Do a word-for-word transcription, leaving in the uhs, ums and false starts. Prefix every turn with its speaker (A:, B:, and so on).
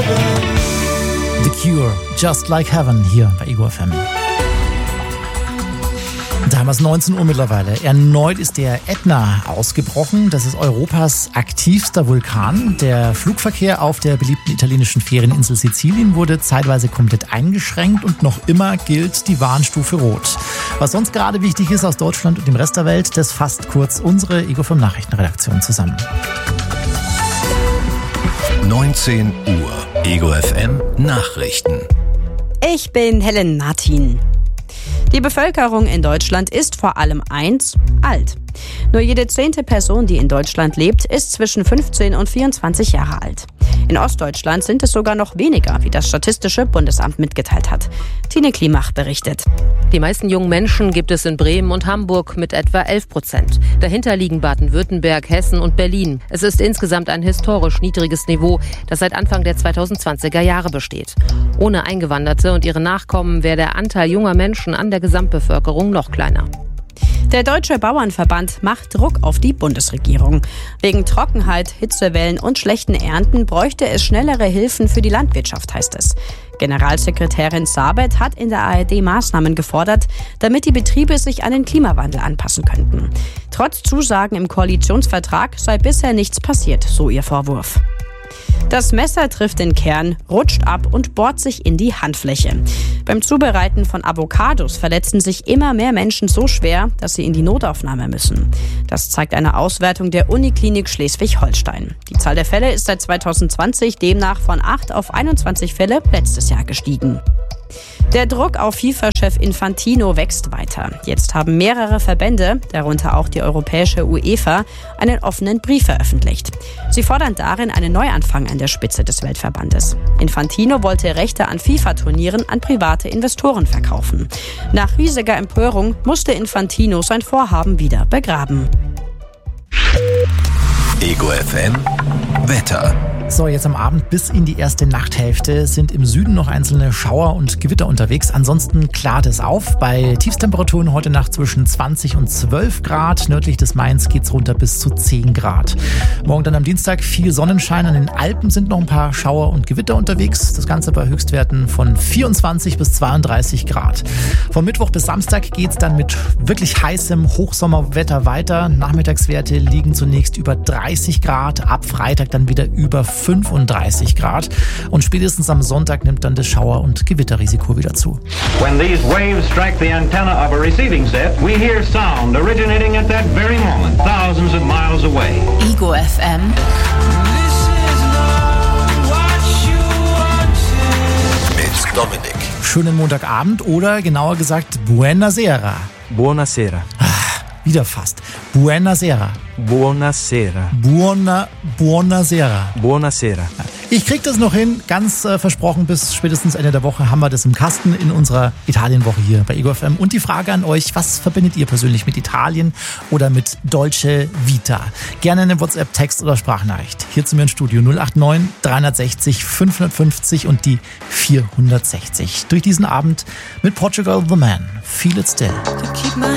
A: The Cure, Just Like Heaven, hier bei Ego F M. Da haben wir es neunzehn Uhr mittlerweile. Erneut ist der Ätna ausgebrochen. Das ist Europas aktivster Vulkan. Der Flugverkehr auf der beliebten italienischen Ferieninsel Sizilien wurde zeitweise komplett eingeschränkt und noch immer gilt die Warnstufe Rot. Was sonst gerade wichtig ist aus Deutschland und dem Rest der Welt, das fasst kurz unsere Ego fünf Nachrichtenredaktion zusammen.
B: neunzehn Uhr, Ego F M Nachrichten.
C: Ich bin Helen Martin. Die Bevölkerung in Deutschland ist vor allem eins, alt. Nur jede zehnte Person, die in Deutschland lebt, ist zwischen fünfzehn und vierundzwanzig Jahre alt. In Ostdeutschland sind es sogar noch weniger, wie das Statistische Bundesamt mitgeteilt hat. Tine Klimach berichtet.
D: Die meisten jungen Menschen gibt es in Bremen und Hamburg mit etwa elf Prozent. Dahinter liegen Baden-Württemberg, Hessen und Berlin. Es ist insgesamt ein historisch niedriges Niveau, das seit Anfang der zweitausendzwanziger Jahre besteht. Ohne Eingewanderte und ihre Nachkommen wäre der Anteil junger Menschen an der Gesamtbevölkerung noch kleiner.
C: Der Deutsche Bauernverband macht Druck auf die Bundesregierung. Wegen Trockenheit, Hitzewellen und schlechten Ernten bräuchte es schnellere Hilfen für die Landwirtschaft, heißt es. Generalsekretärin Sabet hat in der A R D Maßnahmen gefordert, damit die Betriebe sich an den Klimawandel anpassen könnten. Trotz Zusagen im Koalitionsvertrag sei bisher nichts passiert, so ihr Vorwurf. Das Messer trifft den Kern, rutscht ab und bohrt sich in die Handfläche. Beim Zubereiten von Avocados verletzen sich immer mehr Menschen so schwer, dass sie in die Notaufnahme müssen. Das zeigt eine Auswertung der Uniklinik Schleswig-Holstein. Die Zahl der Fälle ist seit zweitausendzwanzig demnach von acht auf einundzwanzig Fälle letztes Jahr gestiegen. Der Druck auf FIFA-Chef Infantino wächst weiter. Jetzt haben mehrere Verbände, darunter auch die europäische UEFA, einen offenen Brief veröffentlicht. Sie fordern darin einen Neuanfang an der Spitze des Weltverbandes. Infantino wollte Rechte an FIFA-Turnieren an private Investoren verkaufen. Nach riesiger Empörung musste Infantino sein Vorhaben wieder begraben.
B: Ego F M Wetter.
A: So, jetzt am Abend bis in die erste Nachthälfte sind im Süden noch einzelne Schauer und Gewitter unterwegs. Ansonsten klart es auf. Bei Tiefstemperaturen heute Nacht zwischen zwanzig und zwölf Grad. Nördlich des Mains geht's runter bis zu zehn Grad. Morgen dann am Dienstag viel Sonnenschein. An den Alpen sind noch ein paar Schauer und Gewitter unterwegs. Das Ganze bei Höchstwerten von vierundzwanzig bis zweiunddreißig Grad. Von Mittwoch bis Samstag geht's dann mit wirklich heißem Hochsommerwetter weiter. Nachmittagswerte liegen zunächst über dreißig Grad. Ab Freitag dann wieder über fünfunddreißig Grad und spätestens am Sonntag nimmt dann das Schauer- und Gewitterrisiko wieder zu.
E: When these waves strike the antenna of a receiving set, we hear sound originating at that very moment, thousands of miles away.
F: Ego F M.
B: Mit Dominik.
A: Schönen Montagabend oder genauer gesagt Buonasera.
G: Buonasera.
A: Ah, wieder fast. Buonasera.
G: Buonasera.
A: Buona, buonasera.
G: Buonasera.
A: Ich krieg das noch hin, ganz äh, versprochen, bis spätestens Ende der Woche haben wir das im Kasten in unserer Italienwoche hier bei Ego F M. Und die Frage an euch, was verbindet ihr persönlich mit Italien oder mit Dolce Vita? Gerne eine WhatsApp, Text oder Sprachnachricht. Hier zu mir im Studio null acht neun, dreihundertsechzig, fünfhundertfünfzig und die vierhundertsechzig. Durch diesen Abend mit Portugal The Man. Feel It Still.